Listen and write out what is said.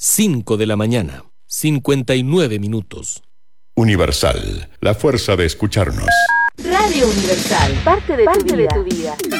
5 de la mañana, 59 minutos. Universal, la fuerza de escucharnos. Radio Universal, parte de tu vida.